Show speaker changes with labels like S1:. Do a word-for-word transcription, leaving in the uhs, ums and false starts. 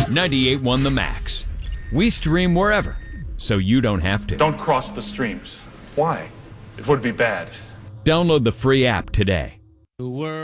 S1: ninety-eight point one The Max. We stream wherever, so you don't have to.
S2: Don't cross the streams. Why? It would be bad.
S1: Download the free app today.